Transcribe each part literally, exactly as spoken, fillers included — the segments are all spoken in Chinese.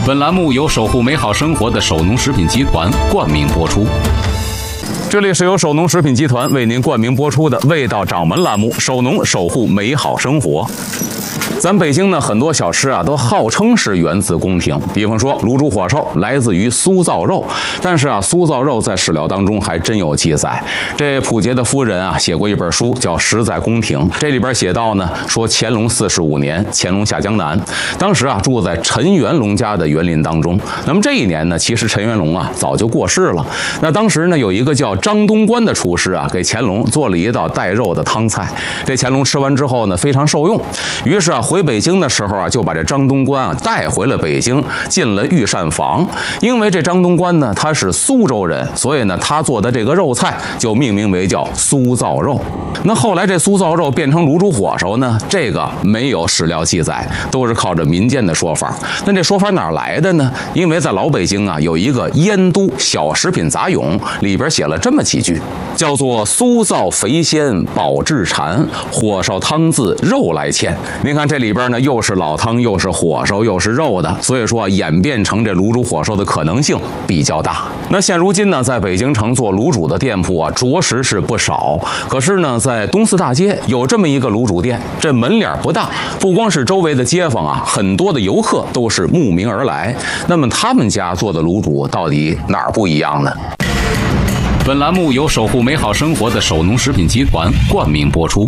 本栏目由守护美好生活的守农食品集团冠名播出。这里是由守农食品集团为您冠名播出的《味道掌门》栏目，守农守护美好生活。咱北京呢，很多小吃啊都号称是源自宫廷，比方说卤煮火烧来自于酥造肉，但是啊，酥造肉在史料当中还真有记载。这溥杰的夫人啊写过一本书叫《实在宫廷》，这里边写到呢，说乾隆四十五年，乾隆下江南，当时啊住在陈元龙家的园林当中。那么这一年呢，其实陈元龙啊早就过世了。那当时呢，有一个叫张东官的厨师啊，给乾隆做了一道带肉的汤菜。这乾隆吃完之后呢，非常受用，于是啊。回北京的时候啊，就把这张东官啊带回了北京，进了御膳房。因为这张东官呢，他是苏州人，所以呢，他做的这个肉菜就命名为叫酥造肉。那后来这酥造肉变成卤煮火烧呢，这个没有史料记载，都是靠着民间的说法。那这说法哪来的呢？因为在老北京啊，有一个《燕都小食品杂咏》，里边写了这么几句，叫做酥造肥鲜保质馋，火烧汤自肉来牵。您看这里边呢，又是老汤，又是火烧，又是肉的，所以说啊，演变成这卤煮火烧的可能性比较大。那现如今呢，在北京城做卤煮的店铺啊，着实是不少。可是呢，在东四大街有这么一个卤煮店，这门脸不大，不光是周围的街坊啊，很多的游客都是慕名而来。那么他们家做的卤煮到底哪儿不一样呢？本栏目由守护美好生活的守农食品集团冠名播出。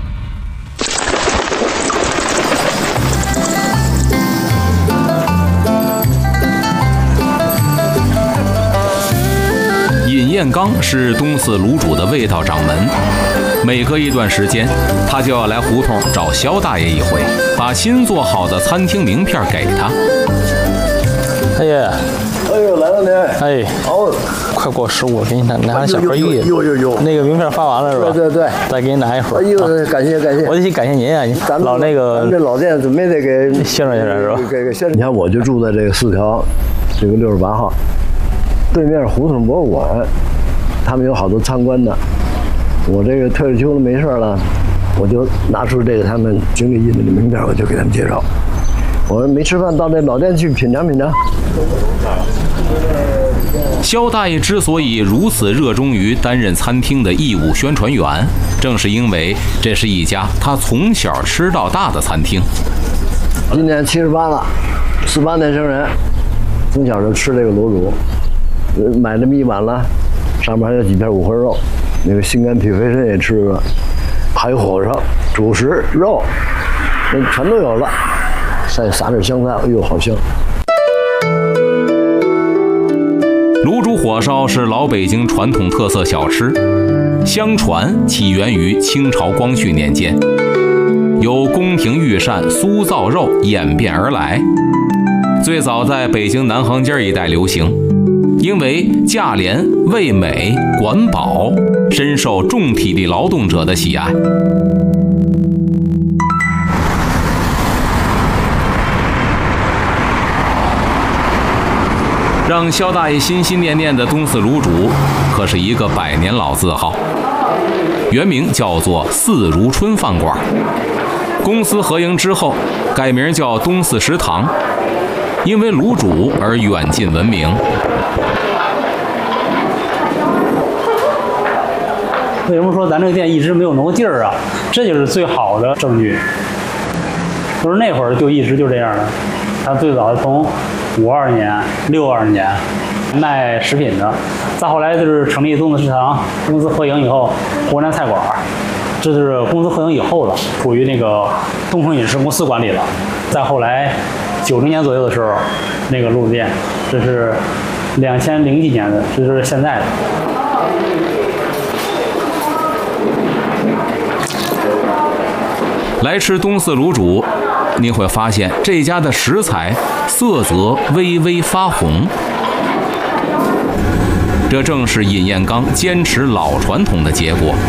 尹彦刚是东四卤煮的味道掌门，每隔一段时间，他就要来胡同找肖大爷一回，把新做好的餐厅名片给他。 哎呀， 哎呦，来了您！ 哎， 哦， 快过十五，给你拿拿小份意。 有有有， 那个名片发完了是吧？ 对对对， 再给你拿一份。 哎呦，感谢感谢！ 我得感谢您啊，您咱老那个咱这老店准备得给宣传宣传是吧？ 给给宣传。你看，我就住在这个四条，这个六十八号，对面是胡同博物馆，他们有好多参观的。我这个退了休了没事了，我就拿出这个他们经理印的名片，我就给他们介绍。我说没吃饭，到这老店去品尝品尝。 肖大爷之所以如此热衷于担任餐厅的义务宣传员，正是因为这是一家他从小吃到大的餐厅。 今年七十八了，四八年生人，从小就吃这个卤煮，买这么一碗了，上面还有几片五花肉，那个心肝脾肺肾也吃了，还有火烧、主食、肉，那全都有了。再撒点香菜，哎呦，好香！ 卤煮火烧是老北京传统特色小吃，相传起源于清朝光绪年间，由宫廷御膳酥造肉演变而来，最早在北京南行街一带流行，因为价廉、味美、管饱，深受重体力劳动者的喜爱。让肖大爷心心念念的东四卤煮，可是一个百年老字号，原名叫做四如春饭馆。公司合营之后，改名叫东四食堂，因为卤煮而远近闻名。 为什么说咱这个店一直没有挪地儿啊？这就是最好的证据。就是那会儿就一直就这样的。他最早从五二年、六二年卖食品的，再后来就是成立东四食堂，公司合营以后，湖南菜馆，这就是公司合营以后了，属于那个东风饮食公司管理了。再后来九零年左右的时候，那个卤煮店，这是两千零几年的，这就是现在的。 来吃东四卤煮，您会发现这家的食材色泽微微发红，这正是尹彦刚坚持老传统的结果。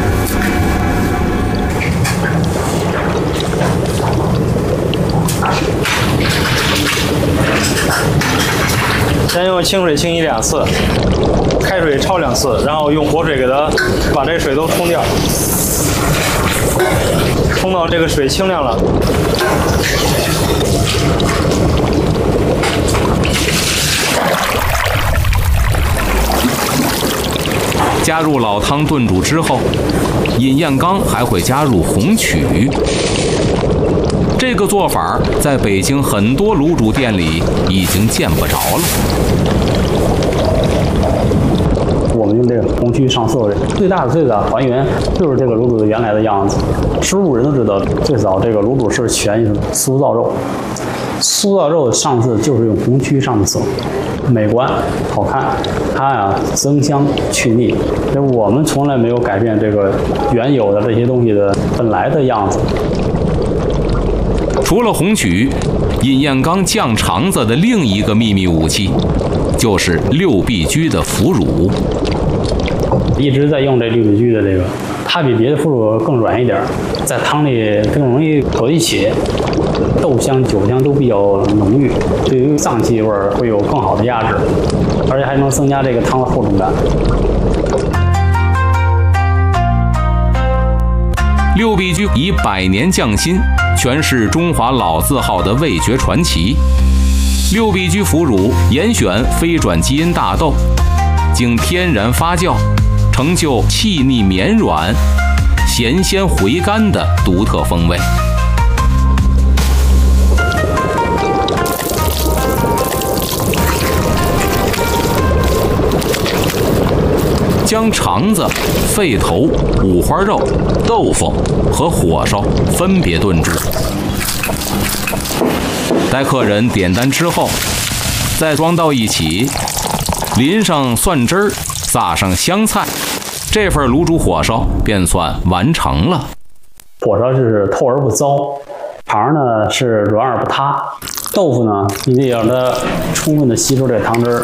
先用清水清洗两次，开水焯两次，然后用活水给它把这水都冲掉。冲到这个水清亮了， 加入老汤炖煮之后，饮宴缸还会加入红曲。这个做法在北京很多卤煮店里已经见不着了。 我们用这个红曲上色，最大的最大的还原就是这个卤煮的原来的样子。吃卤人都知道，最早这个卤煮是全是酥造肉，酥造肉上色就是用红曲上的色，美观好看，它呀增香去腻。这我们从来没有改变这个原有的这些东西的本来的样子。 除了红曲，饮宴缸酱肠子的另一个秘密武器，就是六必居的腐乳。 一直在用这六必居的这个，它比别的腐乳更软一点，在汤里更容易搁一起，豆香、酒香都比较浓郁，对于脏器味儿会有更好的压制，而且还能增加这个汤的厚重感。 六必居以百年匠心诠释中华老字号的味觉传奇。六必居腐乳严选非转基因大豆，经天然发酵，成就细腻绵软、咸鲜回甘的独特风味。将肠子、肺头、五花肉、豆腐和火烧分别炖煮，待客人点单之后，再装到一起，淋上蒜汁儿，撒上香菜，这份卤煮火烧便算完成了。 火烧是透而不糟，肠呢是软而不塌，豆腐呢你得让它充分的吸收这汤汁儿。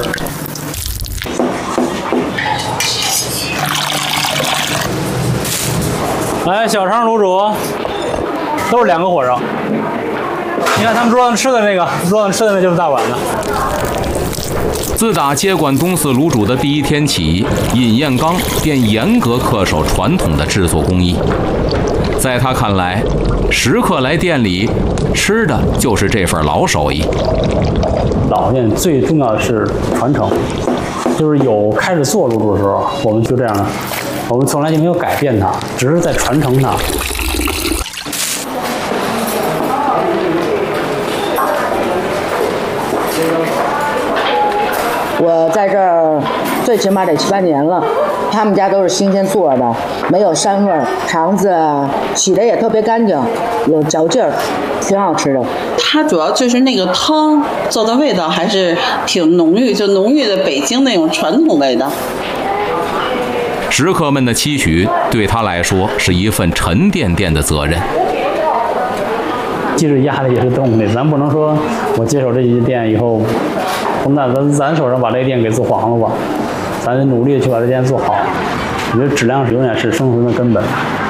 来，小肠卤煮都是两个火烧。你看他们桌上吃的那个，桌上吃的那就是大碗的。 自打接管东四卤煮的第一天起，饮宴缸便严格恪守传统的制作工艺。在他看来，食客来店里吃的就是这份老手艺。 老店最重要的是传承，就是有开始做卤煮的时候，我们就这样的。我们从来就没有改变它，只是在传承它。 我在这儿最起码得七八年了，他们家都是新鲜做的，没有膻味儿，肠子洗的也特别干净，有嚼劲儿，挺好吃的。 它主要就是那个汤做的味道还是挺浓郁，就浓郁的北京那种传统味道。 食客们的期许对他来说是一份沉甸甸的责任。 其实压力也是动力，咱不能说我接手这家店以后，那咱咱手上把这个店给做黄了吧，咱得努力去把这店做好。我觉得质量永远是生存的根本。